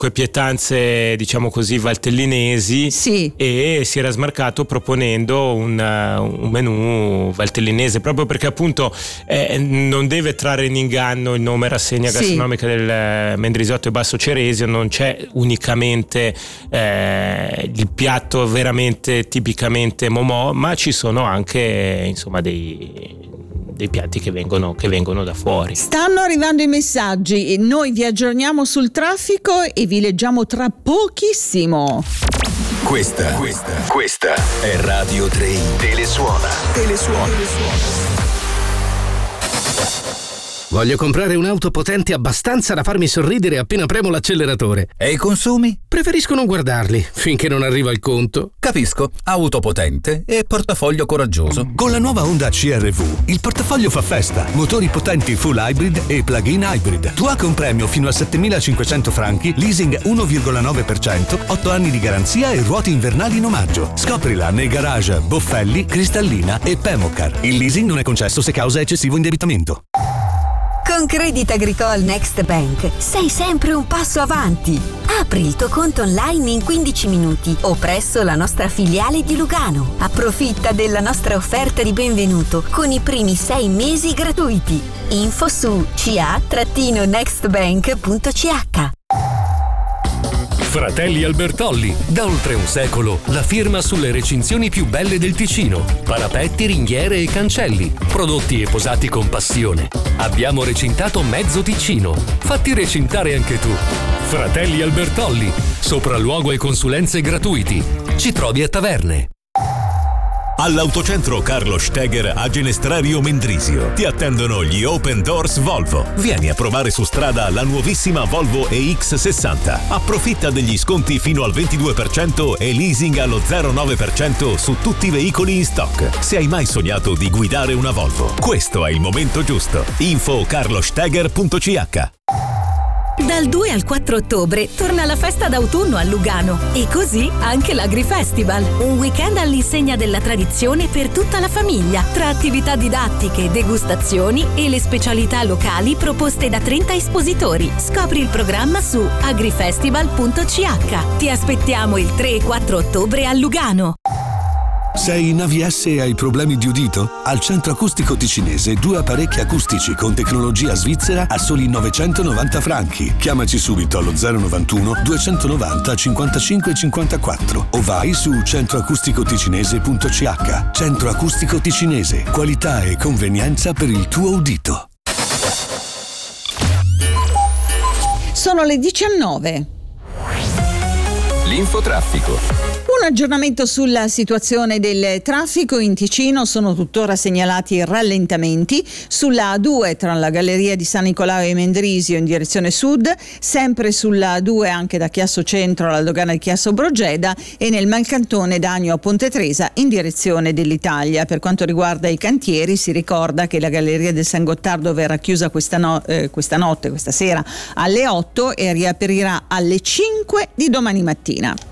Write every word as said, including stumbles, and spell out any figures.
quelle pietanze, diciamo così, valtellinesi, sì. e si era smarcato proponendo un, un menù valtellinese, proprio perché appunto eh, non deve trarre in inganno il nome rassegna gastronomica sì. del Mendrisotto e Basso Ceresio. Non c'è unicamente eh, il piatto veramente tipicamente momò, ma ci sono anche insomma dei dei piatti che vengono, che vengono da fuori. Stanno arrivando i messaggi, noi vi aggiorniamo sul traffico e vi leggiamo tra pochissimo. Questa, questa, questa è Radio tre. Telesuona. Telesuona. Telesuona. Voglio comprare un'auto potente abbastanza da farmi sorridere appena premo l'acceleratore. E i consumi? Preferisco non guardarli finché non arriva il conto. Capisco. Auto potente e portafoglio coraggioso. Con la nuova Honda C R V il portafoglio fa festa. Motori potenti full hybrid e plug-in hybrid. Tu con premio fino a settemilacinquecento franchi, leasing uno virgola nove per cento, otto anni di garanzia e ruote invernali in omaggio. Scoprila nei garage Boffelli, Cristallina e Pemocar. Il leasing non è concesso se causa eccessivo indebitamento. Con Crédit Agricole Next Bank sei sempre un passo avanti. Apri il tuo conto online in quindici minuti o presso la nostra filiale di Lugano. Approfitta della nostra offerta di benvenuto con i primi sei mesi gratuiti. Info su c a next bank punto c h. Fratelli Albertolli, da oltre un secolo la firma sulle recinzioni più belle del Ticino. Parapetti, ringhiere e cancelli, prodotti e posati con passione. Abbiamo recintato mezzo Ticino. Fatti recintare anche tu. Fratelli Albertolli, sopralluogo e consulenze gratuiti. Ci trovi a Taverne. All'Autocentro Carlo Steger a Genestrario Mendrisio ti attendono gli Open Doors Volvo. Vieni a provare su strada la nuovissima Volvo E X sessanta. Approfitta degli sconti fino al ventidue per cento e leasing allo zero virgola nove per cento su tutti i veicoli in stock. Se hai mai sognato di guidare una Volvo, questo è il momento giusto. Info carlosteger punto c h. Dal due al quattro ottobre torna la festa d'autunno a Lugano e così anche l'Agrifestival, un weekend all'insegna della tradizione per tutta la famiglia, tra attività didattiche, degustazioni e le specialità locali proposte da trenta espositori. Scopri il programma su agrifestival punto c h. Ti aspettiamo il tre e quattro ottobre a Lugano. Sei in A V S e hai problemi di udito? Al Centro Acustico Ticinese due apparecchi acustici con tecnologia svizzera a soli novecentonovanta franchi. Chiamaci subito allo zero novantuno duecentonovanta cinquantacinque cinquantaquattro o vai su centroacusticoticinese punto c h. Centro Acustico Ticinese, qualità e convenienza per il tuo udito. Sono le diciannove. L'infotraffico. Un aggiornamento sulla situazione del traffico in Ticino: sono tuttora segnalati rallentamenti sulla A due tra la galleria di San Nicolao e Mendrisio in direzione sud, sempre sulla A due anche da Chiasso Centro alla dogana di Chiasso Brogeda e nel Malcantone da Agno a Ponte Tresa in direzione dell'Italia. Per quanto riguarda i cantieri, si ricorda che la galleria del San Gottardo verrà chiusa questa, no- eh, questa notte, questa sera alle otto e riaprirà alle cinque di domani mattina.